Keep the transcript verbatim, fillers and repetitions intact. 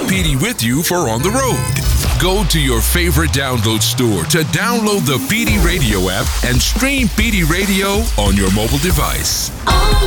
P D with you for on the road. Go to your favorite download store to download the P D Radio app and stream P D Radio on your mobile device.